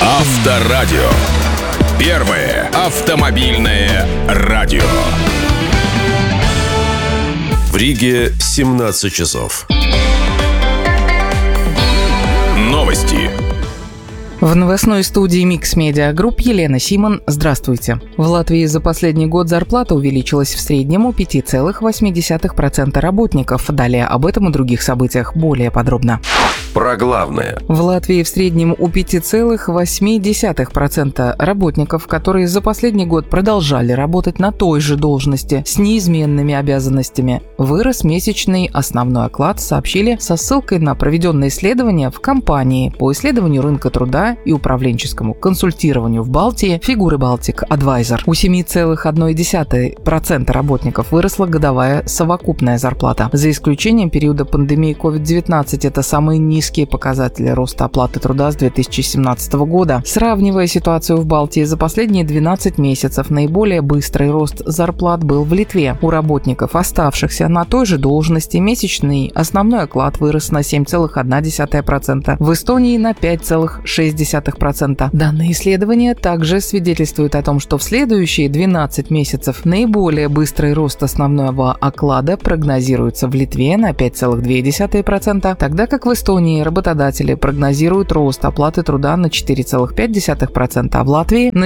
Авторадио. Первое автомобильное радио. В Риге 17 часов. Новости. В новостной студии Mix Media Group Елена Симон. Здравствуйте. В Латвии за последний год зарплата увеличилась в среднем у 5,8% работников. Далее об этом и других событиях более подробно. Про главное. В Латвии в среднем у 5,8% работников, которые за последний год продолжали работать на той же должности с неизменными обязанностями, вырос месячный основной оклад, сообщили со ссылкой на проведенное исследование в компании по исследованию рынка труда и управленческому консультированию в Балтии «Фигуры Baltic Advisor». У 7,1% работников выросла годовая совокупная зарплата. За исключением периода пандемии COVID-19 это самые низкие показатели роста оплаты труда с 2017 года. Сравнивая ситуацию в Балтии за последние 12 месяцев, наиболее быстрый рост зарплат был в Литве. У работников, оставшихся на той же должности, месячный основной оклад вырос на 7,1%, в Эстонии на 5,6%. Данные исследования также свидетельствуют о том, что в следующие 12 месяцев наиболее быстрый рост основного оклада прогнозируется в Литве на 5,2%, тогда как в Эстонии работодатели прогнозируют рост оплаты труда на 4,5%, а в Латвии на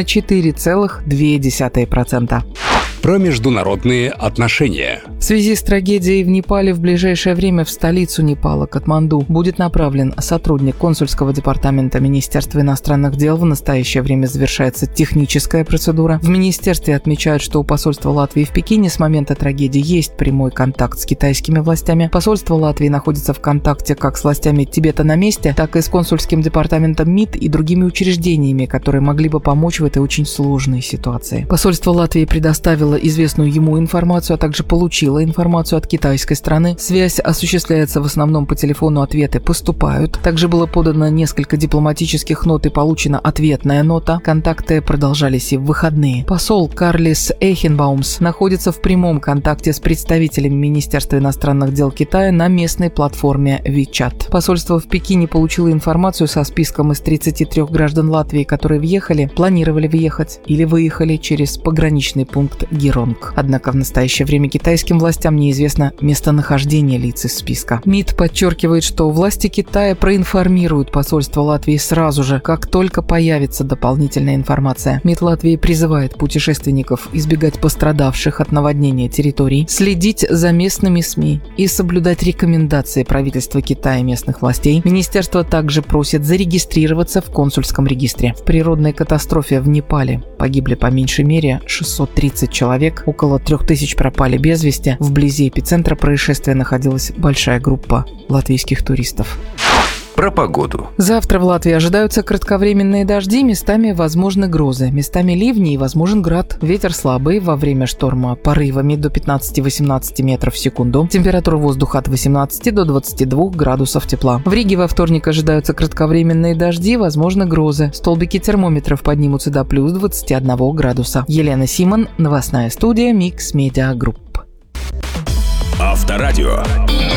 4,2%. Про международные отношения. В связи с трагедией в Непале в ближайшее время в столицу Непала, Катманду, будет направлен сотрудник консульского департамента Министерства иностранных дел. В настоящее время завершается техническая процедура. В министерстве отмечают, что у посольства Латвии в Пекине с момента трагедии есть прямой контакт с китайскими властями. Посольство Латвии находится в контакте как с властями Тибета на месте, так и с консульским департаментом МИД и другими учреждениями, которые могли бы помочь в этой очень сложной ситуации. Посольство Латвии предоставило известную ему информацию, а также получила информацию от китайской стороны. Связь осуществляется в основном по телефону, ответы поступают. Также было подано несколько дипломатических нот и получена ответная нота. Контакты продолжались и в выходные. Посол Карлис Эйхенбаумс находится в прямом контакте с представителями Министерства иностранных дел Китая на местной платформе WeChat. Посольство в Пекине получило информацию со списком из 33 граждан Латвии, которые въехали, планировали въехать или выехали через пограничный пункт Геронг. Однако в настоящее время китайским властям неизвестно местонахождение лиц из списка. МИД подчеркивает, что власти Китая проинформируют посольство Латвии сразу же, как только появится дополнительная информация. МИД Латвии призывает путешественников избегать пострадавших от наводнения территорий, следить за местными СМИ и соблюдать рекомендации правительства Китая и местных властей. Министерство также просит зарегистрироваться в консульском регистре. В природной катастрофе в Непале погибли по меньшей мере 630 человек, около 3000 пропали без вести. Вблизи эпицентра происшествия находилась большая группа латвийских туристов. Про погоду. Завтра в Латвии ожидаются кратковременные дожди, местами возможны грозы, местами ливни и возможен град. Ветер слабый, во время шторма порывами до 15-18 метров в секунду. Температура воздуха от 18 до 22 градусов тепла. В Риге во вторник ожидаются кратковременные дожди, возможны грозы. Столбики термометров поднимутся до плюс 21 градуса. Елена Симон, новостная студия Mix Media Group. Авторадио.